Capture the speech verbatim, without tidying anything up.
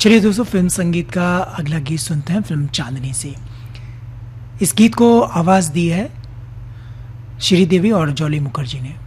चलिए दोस्तों, फिल्म संगीत का अगला गीत सुनते हैं फिल्म चांदनी से। इस गीत को आवाज़ दी है श्रीदेवी और जॉली मुखर्जी ने।